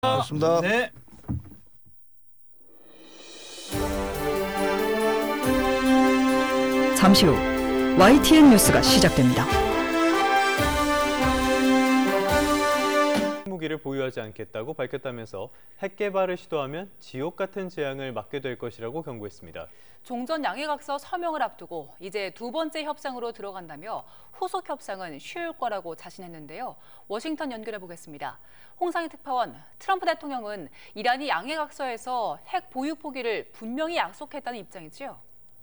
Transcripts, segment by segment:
고맙습니다. 네. 잠시 후 YTN 뉴스가 시작됩니다. 핵무기를 보유하지 않겠다고 밝혔다면서 핵 개발을 시도하면 지옥 같은 재앙을 맞게 될 것이라고 경고했습니다. 종전 양해각서 서명을 앞두고 이제 두 번째 협상으로 들어간다며 후속 협상은 쉬울 거라고 자신했는데요. 워싱턴 연결해 보겠습니다. 홍상희 특파원, 트럼프 대통령은 이란이 양해각서에서 핵 보유 포기를 분명히 약속했다는 입장이지요.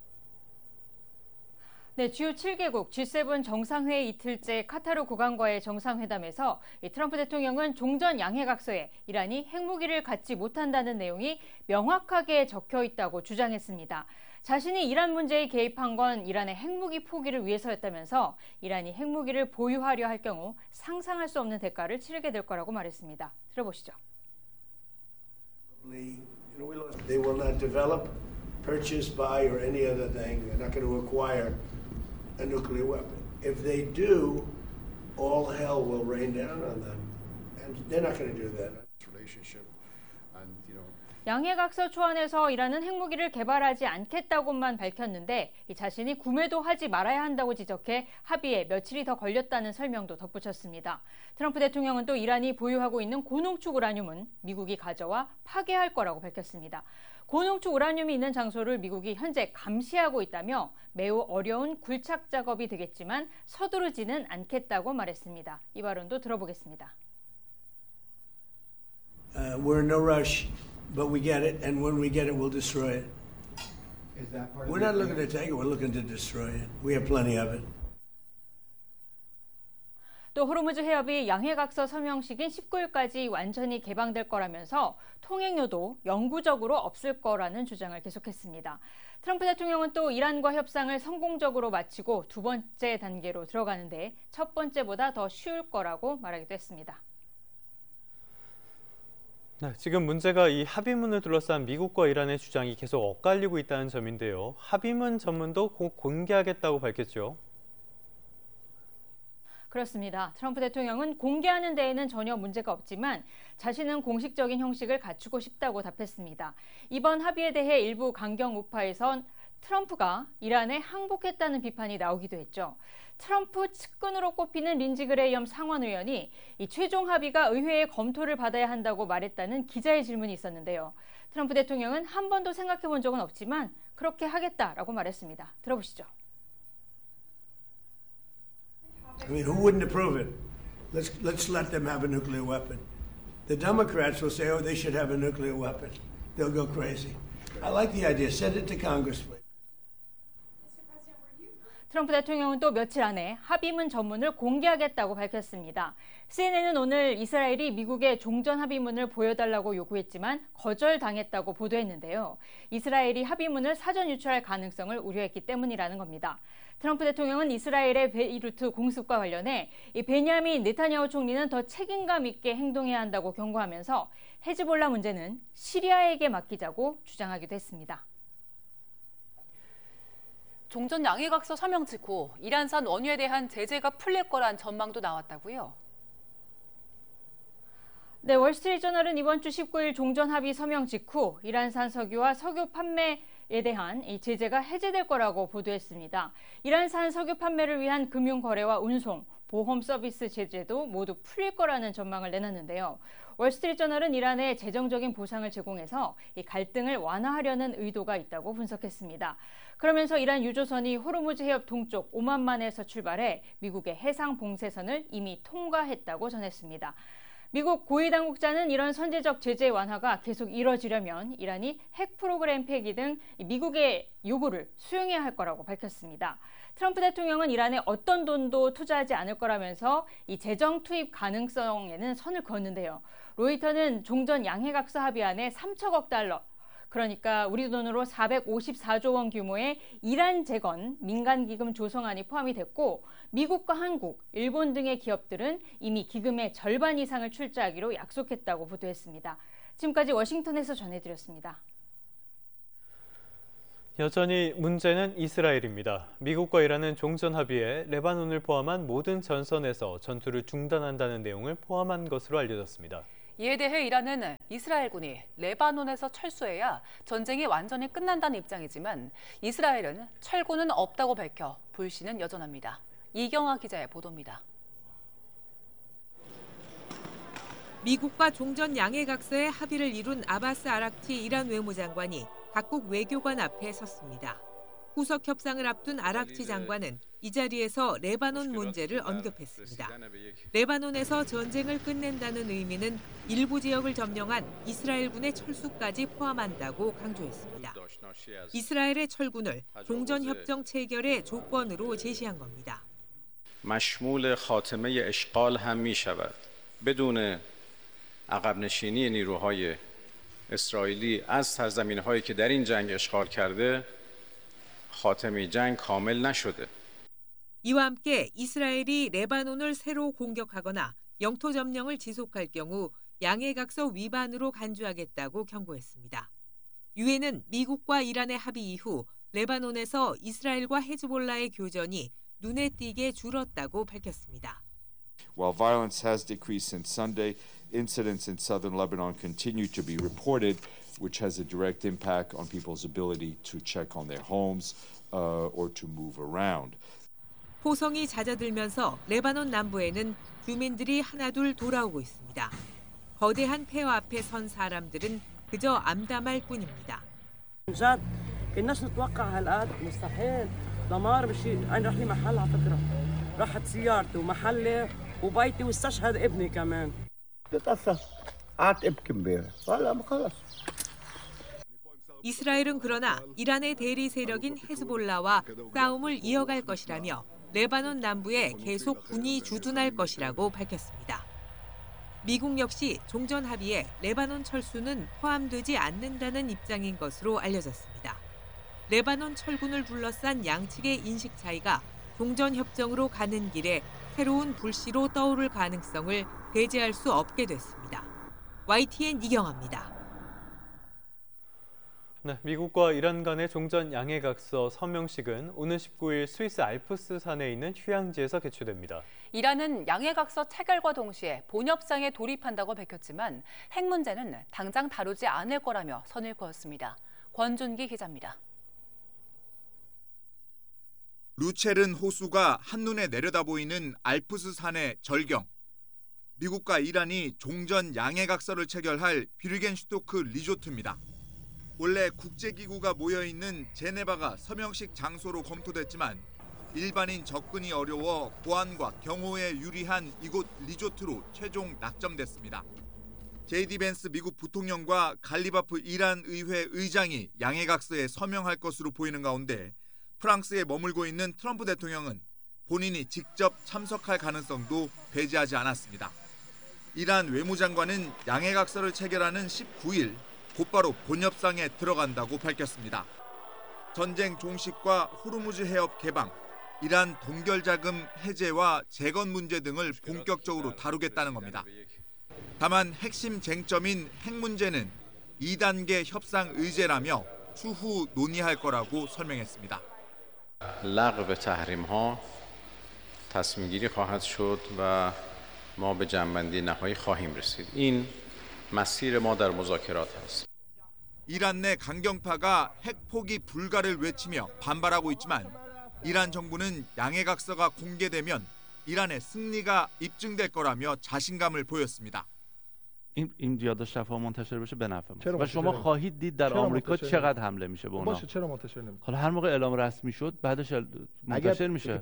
네, 주요 7개국 G7 정상회의 이틀째 카타르 국왕과의 정상회담에서 트럼프 대통령은 종전 양해각서에 이란이 핵무기를 갖지 못한다는 내용이 명확하게 적혀 있다고 주장했습니다. 자신이 이란 문제에 개입한 건 이란의 핵무기 포기를 위해서였다면서 이란이 핵무기를 보유하려 할 경우 상상할 수 없는 대가를 치르게 될 거라고 말했습니다. 들어보시죠. They will not develop, purchase, buy, or any other thing. They're not going to acquire a nuclear weapon. If they do, all hell will rain down on them, and they're not going to do that. Relationship, and 양해각서 초안에서 이란은 핵무기를 개발하지 않겠다고만 밝혔는데 자신이 구매도 하지 말아야 한다고 지적해 합의에 며칠이 더 걸렸다는 설명도 덧붙였습니다. 트럼프 대통령은 또 이란이 보유하고 있는 고농축 우라늄은 미국이 가져와 파괴할 거라고 밝혔습니다. 고농축 우라늄이 있는 장소를 미국이 현재 감시하고 있다며 매우 어려운 굴착 작업이 되겠지만 서두르지는 않겠다고 말했습니다. 이 발언도 들어보겠습니다. We're in no rush, but we get it, and when we get it, we'll destroy it. We're not looking to take it, we're looking to destroy it. We have plenty of it. 또 호르무즈 해협이 양해각서 서명식인 19일까지 완전히 개방될 거라면서 통행료도 영구적으로 없을 거라는 주장을 계속했습니다. 트럼프 대통령은 또 이란과 협상을 성공적으로 마치고 두 번째 단계로 들어가는데 첫 번째보다 더 쉬울 거라고 말하기도 했습니다. 네, 지금 문제가 이 합의문을 둘러싼 미국과 이란의 주장이 계속 엇갈리고 있다는 점인데요. 합의문 전문도 곧 공개하겠다고 밝혔죠. 그렇습니다. 트럼프 대통령은 공개하는 데에는 전혀 문제가 없지만 자신은 공식적인 형식을 갖추고 싶다고 답했습니다. 이번 합의에 대해 일부 강경 우파에선 트럼프가 이란에 항복했다는 비판이 나오기도 했죠. 트럼프 측근으로 꼽히는 린지 그레이엄 상원 의원이 이 최종 합의가 의회의 검토를 받아야 한다고 말했다는 기자의 질문이 있었는데요. 트럼프 대통령은 한 번도 생각해 본 적은 없지만 그렇게 하겠다라고 말했습니다. 들어보시죠. I mean, who wouldn't approve it? Let's let them have a nuclear weapon. The Democrats will say, oh, they should have a nuclear weapon. They'll go crazy. I like the idea. Send it to Congress, please. 트럼프 대통령은 또 며칠 안에 합의문 전문을 공개하겠다고 밝혔습니다. CNN은 오늘 이스라엘이 미국의 종전 합의문을 보여달라고 요구했지만 거절당했다고 보도했는데요. 이스라엘이 합의문을 사전 유출할 가능성을 우려했기 때문이라는 겁니다. 트럼프 대통령은 이스라엘의 베이루트 공습과 관련해 이 베냐민 네타냐후 총리는 더 책임감 있게 행동해야 한다고 경고하면서 헤즈볼라 문제는 시리아에게 맡기자고 주장하기도 했습니다. 종전 양해각서 서명 직후 이란산 원유에 대한 제재가 풀릴 거란 전망도 나왔다고요? 네, 월스트리트저널은 이번 주 19일 종전 합의 서명 직후 이란산 석유와 석유 판매에 대한 이 제재가 해제될 거라고 보도했습니다. 이란산 석유 판매를 위한 금융 거래와 운송, 보험 서비스 제재도 모두 풀릴 거라는 전망을 내놨는데요. 월스트리트저널은 이란에 재정적인 보상을 제공해서 이 갈등을 완화하려는 의도가 있다고 분석했습니다. 그러면서 이란 유조선이 호르무즈 해협 동쪽 오만만에서 출발해 미국의 해상 봉쇄선을 이미 통과했다고 전했습니다. 미국 고위 당국자는 이런 선제적 제재 완화가 계속 이뤄지려면 이란이 핵 프로그램 폐기 등 미국의 요구를 수용해야 할 거라고 밝혔습니다. 트럼프 대통령은 이란에 어떤 돈도 투자하지 않을 거라면서 이 재정 투입 가능성에는 선을 그었는데요. 로이터는 종전 양해각서 합의안에 3천억 달러, 그러니까 우리 돈으로 454조 원 규모의 이란 재건 민간기금 조성안이 포함이 됐고 미국과 한국, 일본 등의 기업들은 이미 기금의 절반 이상을 출자하기로 약속했다고 보도했습니다. 지금까지 워싱턴에서 전해드렸습니다. 여전히 문제는 이스라엘입니다. 미국과 이란은 종전 합의에 레바논을 포함한 모든 전선에서 전투를 중단한다는 내용을 포함한 것으로 알려졌습니다. 이에 대해 이란은 이스라엘군이 레바논에서 철수해야 전쟁이 완전히 끝난다는 입장이지만 이스라엘은 철군은 없다고 밝혀 불신은 여전합니다. 이경아 기자의 보도입니다. 미국과 종전 양해각서의 합의를 이룬 아바스 아락치 이란 외무장관이 각국 외교관 앞에 섰습니다. 후속 협상을 앞둔 아락치 장관은 이 자리에서 레바논 문제를 언급했습니다. 레바논에서 전쟁을 끝낸다는 의미는 일부 지역을 점령한 이스라엘군의 철수까지 포함한다고 강조했습니다. 이스라엘의 철군을 종전협정 체결의 조건으로 제시한 겁니다. مشمول خاتمه اشغال هم می‌شود. بدون عقب نشینی نیروهای اسرائیلی از سرزمین‌هایی که در این جنگ اشغال کرده خاتمه جنگ کامل نشده. 이와 함께 이스라엘이 레바논을 새로 공격하거나 영토 점령을 지속할 경우 양해각서 위반으로 간주하겠다고 경고했습니다. 유엔은 미국과 이란의 합의 이후 레바논에서 이스라엘과 헤즈볼라의 교전이 눈에 띄게 줄었다고 밝혔습니다. While violence has decreased since Sunday, incidents in southern Lebanon continue to be reported, which has a direct impact on people's ability to check on their homes or to move around. 포성이 잦아들면서 레바논 남부에는 주민들이 하나둘 돌아오고 있습니다. 거대한 폐허 앞에 선 사람들은 그저 암담할 뿐입니다. جد كناش نتوقع هالقد مستحيل دمار بشيء انا راح لي محل على فكره راحت سيارتي ومحلي وبيتي واستشهد ابني كمان تتأثر قعدت ابكي امبارح هلا خلص. 이스라엘은 그러나 이란의 대리 세력인 헤즈볼라와 싸움을 이어갈 것이라며 레바논 남부에 계속 군이 주둔할 것이라고 밝혔습니다. 미국 역시 종전 합의에 레바논 철수는 포함되지 않는다는 입장인 것으로 알려졌습니다. 레바논 철군을 둘러싼 양측의 인식 차이가 종전 협정으로 가는 길에 새로운 불씨로 떠오를 가능성을 배제할 수 없게 됐습니다. YTN 이경아입니다. 네, 미국과 이란 간의 종전 양해각서 서명식은 오는 19일 스위스 알프스 산에 있는 휴양지에서 개최됩니다. 이란은 양해각서 체결과 동시에 본협상에 돌입한다고 밝혔지만 핵 문제는 당장 다루지 않을 거라며 선을 그었습니다. 권준기 기자입니다. 루체른 호수가 한눈에 내려다 보이는 알프스 산의 절경. 미국과 이란이 종전 양해각서를 체결할 비르겐슈토크 리조트입니다. 원래 국제기구가 모여있는 제네바가 서명식 장소로 검토됐지만 일반인 접근이 어려워 보안과 경호에 유리한 이곳 리조트로 최종 낙점됐습니다. 제이디 벤스 미국 부통령과 갈리바프 이란 의회 의장이 양해각서에 서명할 것으로 보이는 가운데 프랑스에 머물고 있는 트럼프 대통령은 본인이 직접 참석할 가능성도 배제하지 않았습니다. 이란 외무장관은 양해각서를 체결하는 19일 곧바로 본협상에 들어간다고 밝혔습니다. 전쟁 종식과 호르무즈 해협 개방, 이란 동결자금 해제와 재건 문제 등을 본격적으로 다루겠다는 겁니다. 다만 핵심 쟁점인 핵 문제는 2단계 협상 의제라며 추후 논의할 거라고 설명했습니다. لغو تحریم‌ها تصمیم‌گیری خواهد شد و ما به جمع‌بندی نهایی خواهیم رسید. این مسیر ما در مذاکرات است. 이란 내 강경파가 핵 포기 불가를 외치며 반발하고 있지만 이란 정부는 양해각서가 공개되면 이란의 승리가 입증될 거라며 자신감을 보였습니다. این زیاد شفاف منتشر بشه به نفع ما. و شما خواهید دید در آمریکا چقدر حمله میشه به اونا. باشه چرا منتشر نمیشه؟ حالا هر موقع اعلام رسمی شد بعدش منتشر میشه.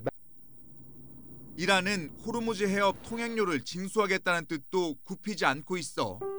이란은 호르무즈 해협 통행료를 징수하겠다는 뜻도 굽히지 않고 있어